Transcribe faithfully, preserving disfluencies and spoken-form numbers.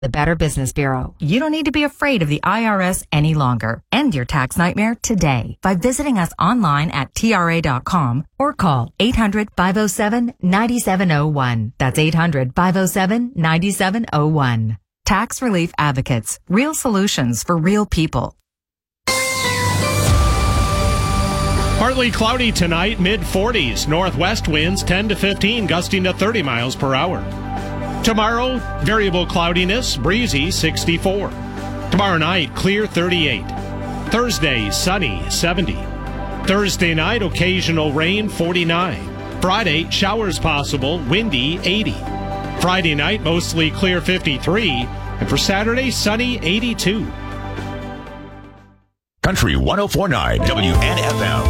The Better Business Bureau. You don't need to be afraid of the I R S any longer. End your tax nightmare today by visiting us online at T R A dot com or call eight hundred, five oh seven, nine seven oh one. That's eight hundred, five oh seven, nine seven oh one. Tax Relief Advocates. Real solutions for real people. Partly cloudy tonight, mid forties. Northwest winds ten to fifteen, gusting to thirty miles per hour. Tomorrow, variable cloudiness, breezy sixty-four. Tomorrow night, clear thirty-eight. Thursday, sunny seventy. Thursday night, occasional rain forty-nine. Friday, showers possible, windy eighty. Friday night, mostly clear fifty-three. And for Saturday, sunny eighty-two. Country one oh four point nine W N F M.